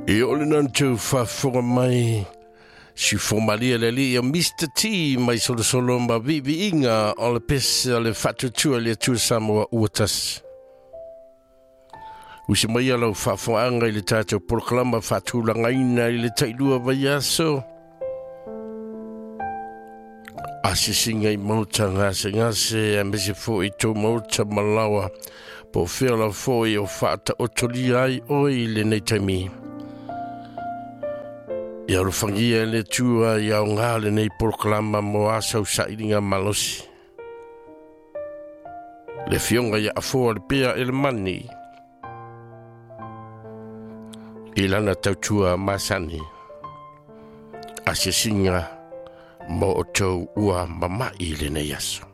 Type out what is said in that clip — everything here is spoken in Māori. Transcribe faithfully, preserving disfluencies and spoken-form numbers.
E ole nantou whafonga mai si formalia le li o mister T mai solo solo ma vivi inga o le pese o le whatutua le tu Samoa uatas. Usi mai alau whafonga i le tātou proklama whatulanga ina i le tailua vai aso. Asisinga i mauta ngase ngase a mese fo i tō mauta malawa po whiala fo i o whata otoli ai oi le nei taimi. Ia rufangia le tua ia o ngale nei proklama mo asau sairinga malosi. Le fionga ia afoa le pea ele mani. Ilana tautua masani. Asisinga mo o tau ua mamai le nei aso.